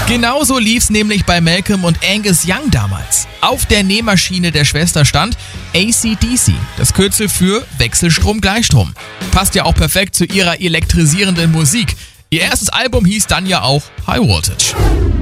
Genauso lief's nämlich bei Malcolm und Angus Young damals. Auf der Nähmaschine der Schwester stand AC/DC, das Kürzel für Wechselstrom-Gleichstrom. Passt ja auch perfekt zu ihrer elektrisierenden Musik. Ihr erstes Album hieß dann ja auch High Voltage.